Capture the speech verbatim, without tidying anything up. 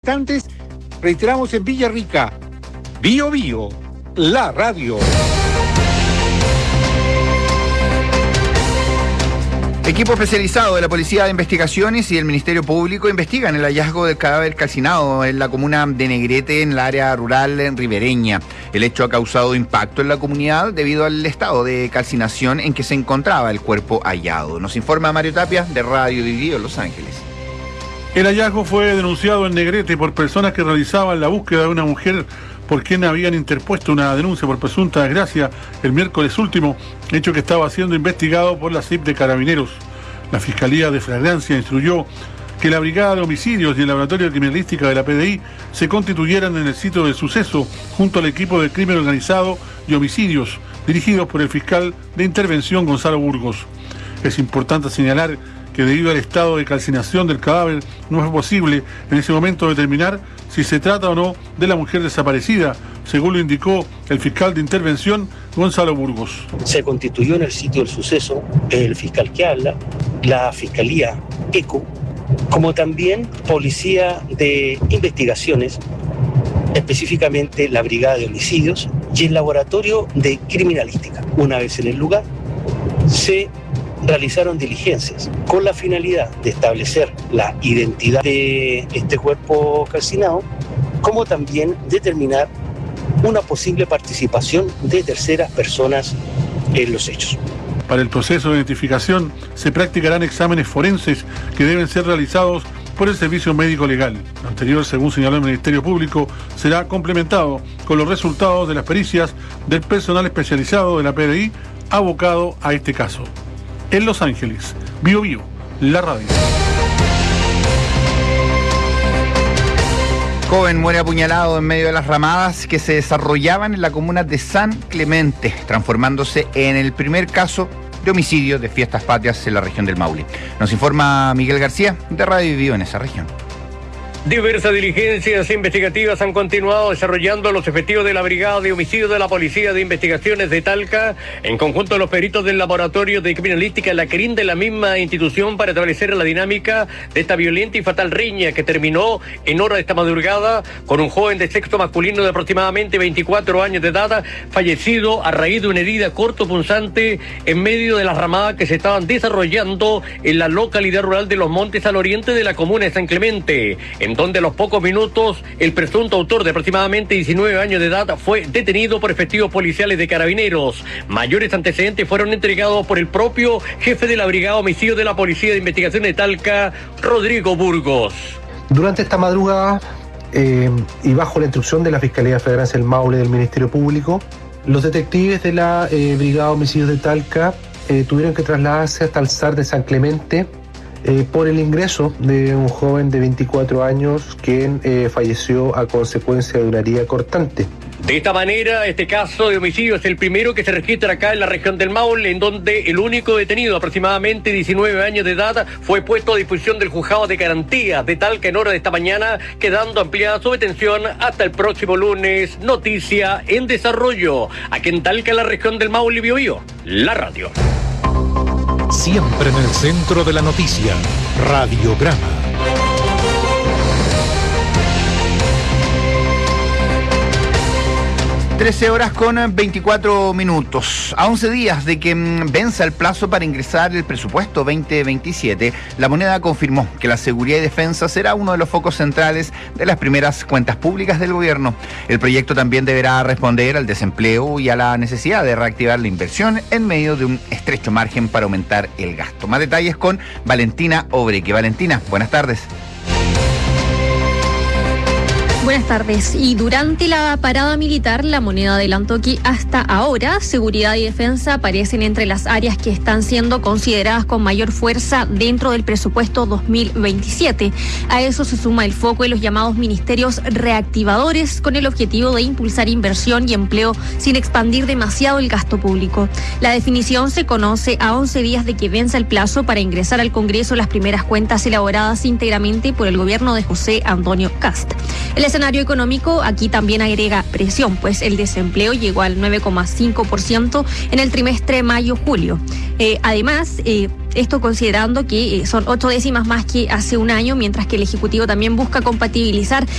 instantes, reiteramos en Villarrica, Bio Bio, la radio. Equipo especializado de la Policía de Investigaciones y el Ministerio Público investigan el hallazgo del cadáver calcinado en la comuna de Negrete, en la área rural ribereña. El hecho ha causado impacto en la comunidad debido al estado de calcinación en que se encontraba el cuerpo hallado. Nos informa Mario Tapia, de Radio Vivío en Los Ángeles. El hallazgo fue denunciado en Negrete por personas que realizaban la búsqueda de una mujer por quien habían interpuesto una denuncia por presunta desgracia el miércoles último, hecho que estaba siendo investigado por la C I P de Carabineros. La Fiscalía de Flagrancia instruyó que la Brigada de Homicidios y el Laboratorio de Criminalística de la P D I se constituyeran en el sitio del suceso junto al equipo de crimen organizado y homicidios, dirigidos por el fiscal de intervención Gonzalo Burgos. Es importante señalar que debido al estado de calcinación del cadáver no es posible en ese momento determinar si se trata o no de la mujer desaparecida, según lo indicó el fiscal de intervención Gonzalo Burgos. Se constituyó en el sitio del suceso el fiscal que habla, la Fiscalía ECO, como también Policía de Investigaciones, específicamente la Brigada de Homicidios y el Laboratorio de Criminalística. Una vez en el lugar, se realizaron diligencias con la finalidad de establecer la identidad de este cuerpo calcinado, como también determinar una posible participación de terceras personas en los hechos. Para el proceso de identificación se practicarán exámenes forenses que deben ser realizados por el Servicio Médico Legal. Lo anterior, según señaló el Ministerio Público, será complementado con los resultados de las pericias del personal especializado de la P D I abocado a este caso. En Los Ángeles, Bio Bio, la radio. Joven muere apuñalado en medio de las ramadas que se desarrollaban en la comuna de San Clemente, transformándose en el primer caso de homicidio de fiestas patrias en la región del Maule. Nos informa Miguel García, de Radio Vivío en esa región. Diversas diligencias investigativas han continuado desarrollando los efectivos de la Brigada de Homicidios de la Policía de Investigaciones de Talca, en conjunto los peritos del Laboratorio de Criminalística, la C R I M de la misma institución, para establecer la dinámica de esta violenta y fatal riña que terminó en hora de esta madrugada con un joven de sexo masculino de aproximadamente veinticuatro años de edad, fallecido a raíz de una herida cortopunzante en medio de las ramadas que se estaban desarrollando en la localidad rural de Los Montes, al oriente de la comuna de San Clemente, en donde a los pocos minutos el presunto autor de aproximadamente diecinueve años de edad fue detenido por efectivos policiales de Carabineros. Mayores antecedentes fueron entregados por el propio jefe de la Brigada Homicidio de la Policía de Investigación de Talca, Rodrigo Burgos. Durante esta madrugada eh, y bajo la instrucción de la Fiscalía de Flagrancia del Maule del Ministerio Público, los detectives de la eh, Brigada Homicidios de Talca eh, tuvieron que trasladarse hasta el S A R de San Clemente Eh, por el ingreso de un joven de veinticuatro años quien eh, falleció a consecuencia de una herida cortante. De esta manera, este caso de homicidio es el primero que se registra acá en la región del Maule, en donde el único detenido, aproximadamente diecinueve años de edad, fue puesto a disposición del juzgado de garantía de Talca en hora de esta mañana, quedando ampliada su detención hasta el próximo lunes. Noticia en desarrollo. Aquí en Talca, en la región del Maule, Bio Bio, la radio. Siempre en el centro de la noticia, Radiograma. trece horas con veinticuatro minutos. A once días de que venza el plazo para ingresar el presupuesto veinte veintisiete, la moneda confirmó que la seguridad y defensa será uno de los focos centrales de las primeras cuentas públicas del gobierno. El proyecto también deberá responder al desempleo y a la necesidad de reactivar la inversión en medio de un estrecho margen para aumentar el gasto. Más detalles con Valentina Obreque. Valentina, buenas tardes. Buenas tardes. Y durante la parada militar, la moneda adelantó que hasta ahora seguridad y defensa aparecen entre las áreas que están siendo consideradas con mayor fuerza dentro del presupuesto dos mil veintisiete. A eso se suma el foco en los llamados ministerios reactivadores, con el objetivo de impulsar inversión y empleo sin expandir demasiado el gasto público. La definición se conoce a once días de que venza el plazo para ingresar al Congreso las primeras cuentas elaboradas íntegramente por el gobierno de José Antonio Kast. El escenario económico aquí también agrega presión, pues el desempleo llegó al nueve coma cinco por ciento en el trimestre mayo-julio. Eh, además, eh, esto considerando que eh, son ocho décimas más que hace un año, mientras que el Ejecutivo también busca compatibilizar